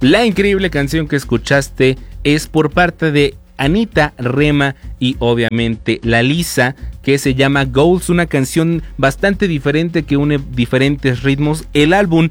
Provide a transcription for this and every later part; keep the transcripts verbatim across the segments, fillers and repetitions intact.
La increíble canción que escuchaste es por parte de Anita, Rema y obviamente La Lisa, que se llama Goals, una canción bastante diferente que une diferentes ritmos. El álbum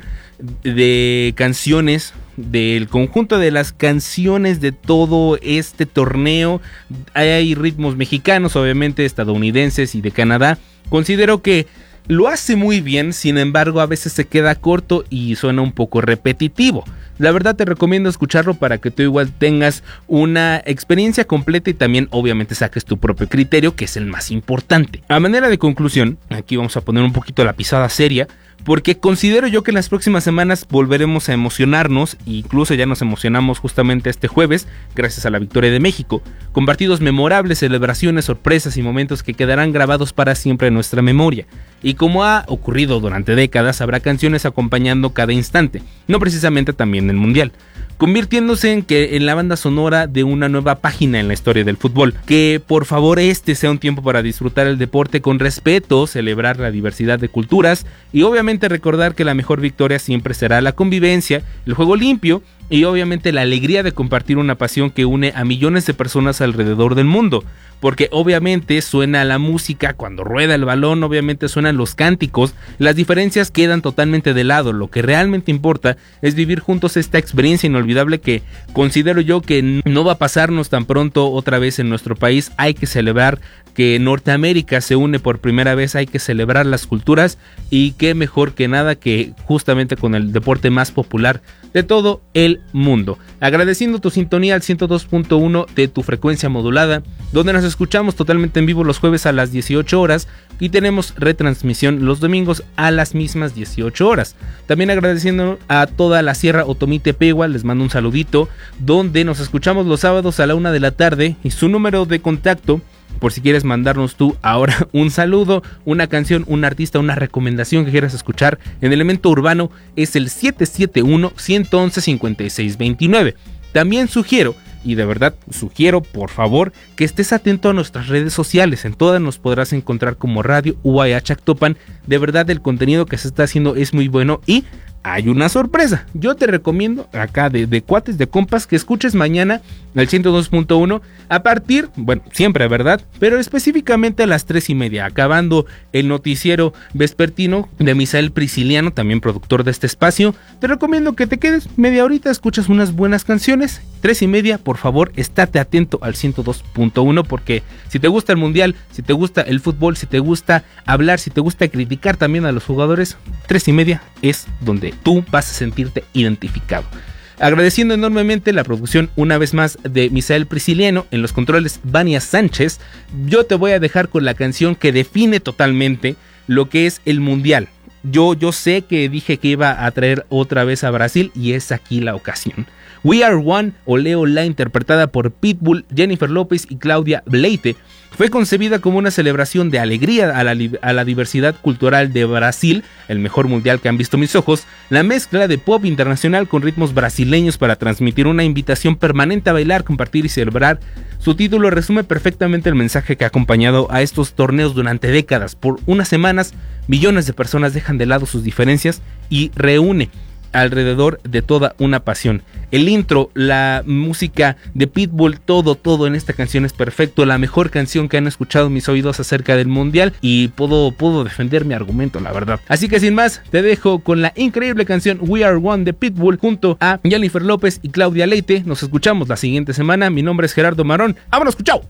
de canciones del conjunto de las canciones de todo este torneo, hay ritmos mexicanos, obviamente estadounidenses y de Canadá. Considero que lo hace muy bien, sin embargo a veces se queda corto y suena un poco repetitivo. La verdad te recomiendo escucharlo para que tú igual tengas una experiencia completa y también obviamente saques tu propio criterio, que es el más importante. A manera de conclusión, aquí vamos a poner un poquito la pisada seria, porque considero yo que en las próximas semanas volveremos a emocionarnos, incluso ya nos emocionamos justamente este jueves, gracias a la victoria de México, con partidos memorables, celebraciones, sorpresas y momentos que quedarán grabados para siempre en nuestra memoria. Y como ha ocurrido durante décadas, habrá canciones acompañando cada instante, no precisamente también el Mundial, convirtiéndose en que en la banda sonora de una nueva página en la historia del fútbol. Que por favor este sea un tiempo para disfrutar el deporte con respeto, celebrar la diversidad de culturas y obviamente recordar que la mejor victoria siempre será la convivencia, el juego limpio y obviamente la alegría de compartir una pasión que une a millones de personas alrededor del mundo. Porque obviamente suena la música cuando rueda el balón, obviamente suenan los cánticos, las diferencias quedan totalmente de lado. Lo que realmente importa es vivir juntos esta experiencia inolvidable que considero yo que no va a pasarnos tan pronto otra vez en nuestro país. Hay que celebrar que Norteamérica se une por primera vez, hay que celebrar las culturas y qué mejor que nada que justamente con el deporte más popular de todo el mundo. Agradeciendo tu sintonía al ciento dos punto uno de tu frecuencia modulada, donde nos escuchamos totalmente en vivo los jueves a las dieciocho horas y tenemos retransmisión los domingos a las mismas dieciocho horas. También agradeciendo a toda la Sierra Otomí-Tepehua, les mando un saludito, donde nos escuchamos los sábados a la una de la tarde y su número de contacto, por si quieres mandarnos tú ahora un saludo, una canción, un artista, una recomendación que quieras escuchar en Elemento Urbano, es el siete siete uno, uno uno uno, cinco seis dos nueve. También sugiero, y de verdad sugiero por favor, que estés atento a nuestras redes sociales. En todas nos podrás encontrar como Radio U A H Actopan. De verdad el contenido que se está haciendo es muy bueno y hay una sorpresa. Yo te recomiendo acá de, de cuates, de compas, que escuches mañana el ciento dos punto uno a partir, bueno, siempre, ¿verdad? Pero específicamente a las tres y media, acabando el noticiero vespertino de Misael Prisciliano, también productor de este espacio. Te recomiendo que te quedes media horita, escuchas unas buenas canciones. Tres y media, por favor, estate atento al ciento dos punto uno, porque si te gusta el mundial, si te gusta el fútbol, si te gusta hablar, si te gusta criticar también a los jugadores, tres y media es donde tú vas a sentirte identificado. Agradeciendo enormemente la producción una vez más de Misael Prisciliano, en los controles Vania Sánchez. Yo te voy a dejar con la canción que define totalmente lo que es el mundial. Yo, yo sé que dije que iba a traer otra vez a Brasil y es aquí la ocasión. We Are One, Olé Olá, interpretada por Pitbull, Jennifer López y Claudia Bleite, fue concebida como una celebración de alegría a la, a la diversidad cultural de Brasil, el mejor mundial que han visto mis ojos, la mezcla de pop internacional con ritmos brasileños para transmitir una invitación permanente a bailar, compartir y celebrar. Su título resume perfectamente el mensaje que ha acompañado a estos torneos durante décadas. Por unas semanas, millones de personas dejan de lado sus diferencias y reúne alrededor de toda una pasión. El intro, la música de Pitbull, todo, todo en esta canción es perfecto. La mejor canción que han escuchado mis oídos acerca del mundial y puedo, puedo defender mi argumento, la verdad. Así que sin más, te dejo con la increíble canción We Are One de Pitbull junto a Jennifer López y Claudia Leite. Nos escuchamos la siguiente semana. Mi nombre es Gerardo Marón. ¡Vámonos, chao!